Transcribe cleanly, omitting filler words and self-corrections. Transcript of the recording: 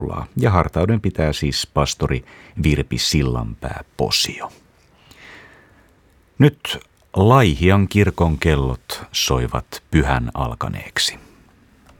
ja hartauden pitää siis pastori Virpi Sillanpää Posio. Nyt Laihian kirkon kellot soivat pyhän alkaneeksi.